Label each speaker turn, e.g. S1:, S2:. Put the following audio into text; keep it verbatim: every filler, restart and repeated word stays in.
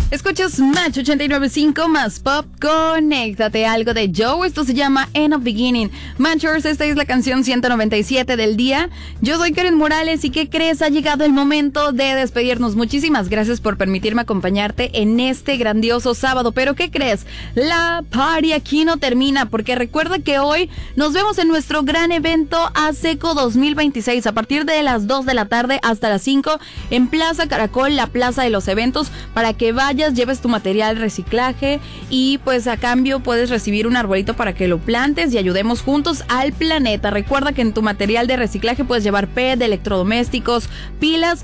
S1: Escuchas Match ochenta y nueve punto cinco más Pop. Conéctate, algo de Joe. Esto se llama End of Beginning. Matchers, esta es la canción ciento noventa y siete del día. Yo soy Karen Morales y ¿qué crees? Ha llegado el momento de despedirnos. Muchísimas gracias por permitirme acompañarte en este grandioso sábado. Pero ¿qué crees? La party aquí no termina, porque recuerda que hoy nos vemos en nuestro gran evento ASECO dos mil veintiséis a partir de las dos de la tarde hasta las cinco en Plaza Caracol, la plaza de los eventos, para que vayas, lleves tu material reciclaje y pues a cambio puedes recibir un arbolito para que lo plantes y ayudemos juntos al planeta. Recuerda que en tu material de reciclaje puedes llevar P E T, electrodomésticos, pilas